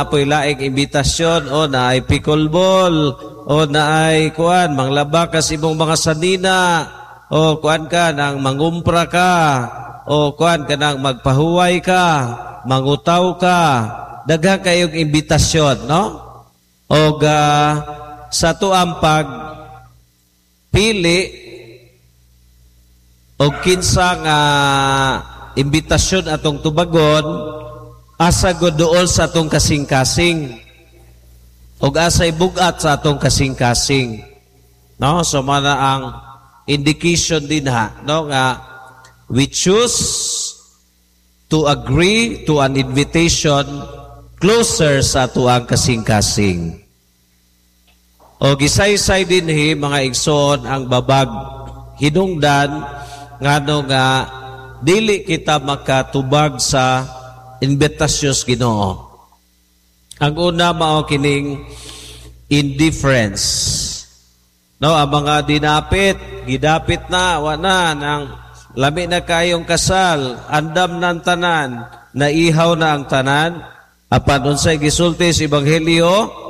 apoy laing imbitasyon o na ay pickleball o na ay kuan manglaba ka sa imong mga sanina o kuan ka nang mangumpra ka o kuan ka nang magpahuway ka, mangutaw ka, daghan kayong imbitasyon, no? O sa tuang pagpili o kinsa nga imbitasyon atong tubagon, asa go dool sa atong kasing-kasing o asay bugat sa atong kasing-kasing, no? So mana ang indication din no nga we choose to agree to an invitation closer sa tuang kasing-kasing. O gisaysay dinhi mga igsoon ang babag hinungdan ngano nga dili kita makatubag sa imbitasyon sa Ginoo. Ang una mao kining indifference. No, ang mga gidapit na wana nang lami na kayong kasal, andam ng tanan, naihaw na ang tanan, apan unsay gisulti sa ebanghelyo,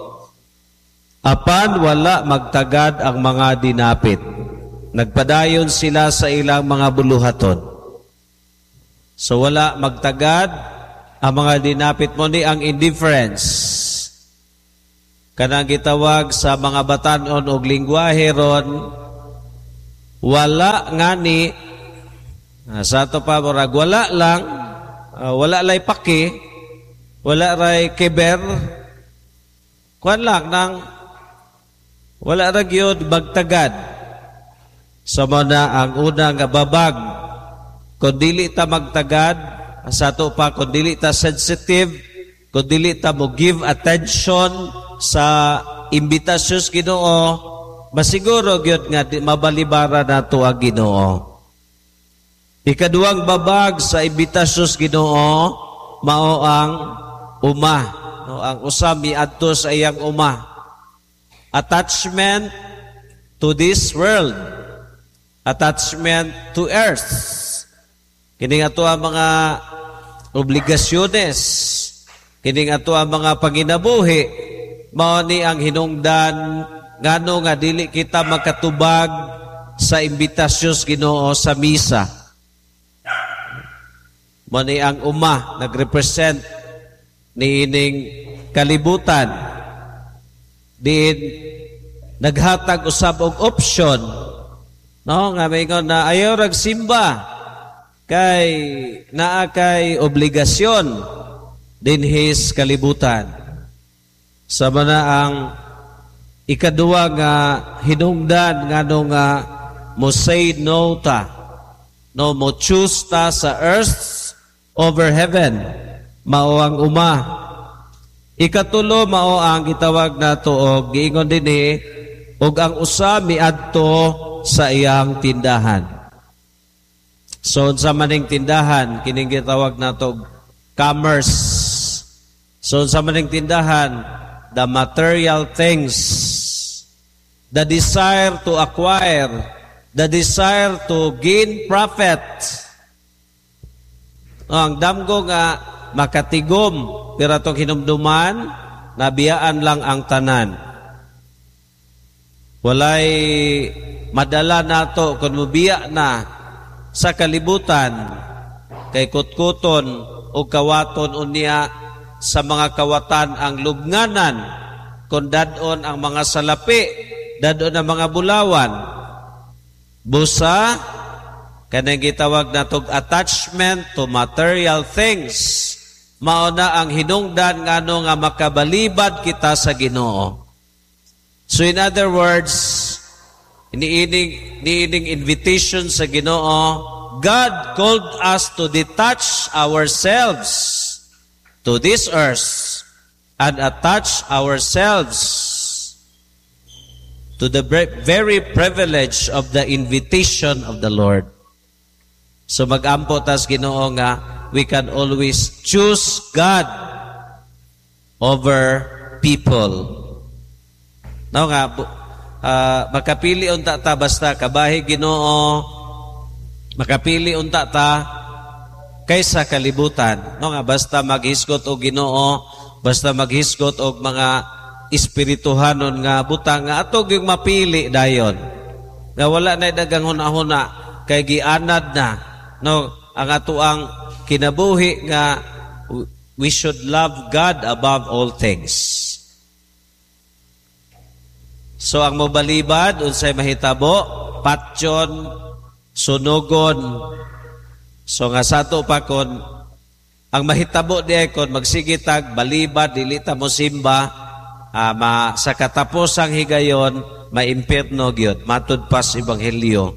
apan wala magtagad ang mga dinapit. Nagpadayon sila sa ilang mga buluhaton. So wala magtagad ang mga dinapit mo ni ang indifference. Kanang gitawag sa mga batanon og lingwahe ron, wala ngani sa ato pa murag wala lang, wala lay paki, wala ray keber, kuan lang nang wala ra gyud bagtagad. Sama na ang una nga babag, kung dili ta magtagad, sa ato pa kung dili ta sensitive, kung dili ta mo give attention sa imbitasyon sa Ginoo, masiguro gyud nga mabalibara nato ang Ginoo. Ikaduhang babag sa imbitasyon sa Ginoo mao ang uma, no, ang usa miadto sa iyang uma. Attachment to this world, attachment to earth. Kini ato ang mga obligasyones, kini ato ang mga panginabuhi, mao ni ang hinungdan ngano nga dili kita makatubag sa imbitasyon sa Ginoo sa misa. Mao ni ang uma nagrepresent ni ining kalibutan. Din naghatag usab og option, no, nga mayingon na ayaw rag simba kay naa kay obligasyon din his kalibutan. Sama na ang ikaduwa nga hinungdan ngano nga mo say no ta, no mo choose ta sa earth over heaven, mao ang uma. Ikatulo mao ang gitawag nato og giingon dinhi og ang usa miadto sa iyang tindahan. So sa maning tindahan kining gitawag nato commerce. So sa maning tindahan, the material things, the desire to acquire, the desire to gain profit. Ang damgo nga makatigom, pero itong hinumduman, nabiyaan lang ang tanan. Walay madala nato kung mubiya na sa kalibutan, kay kutkuton o kawaton unya sa mga kawatan ang lubnganan, kung dadon ang mga salapi, dadon ang mga bulawan. Busa, kanang gitawag na tog attachment to material things, mao na ang hinungdan ngano nga makabalibad kita sa Ginoo. So in other words, iniining invitation sa Ginoo, God called us to detach ourselves to this earth and attach ourselves to the very privilege of the invitation of the Lord. So mag-ampo tas Ginoo nga we can always choose God over people. No nga makapili unta ta basta kabahi Ginoo, makapili unta ta kaysa kalibutan. No nga basta maghisgot og Ginoo basta maghisgot og mga espirituhanon nga butang nga atog yung mapili dayon. Nga wala na dagang huna-huna kay gianad na no ang atuang kinabuhi nga we should love God above all things. So ang mobalibad unsay mahitabo, patyon, sunugon. So nga sato pa kon ang mahitabo di kon magsigitag balibad dili ta mo simba sa katapusang higayon maimpierno gyud matud pas ebanghelyo.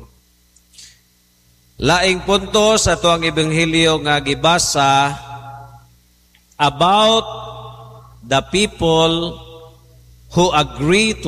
Laing punto sa tuang ebanghelyo nga gibasa about the people who agree to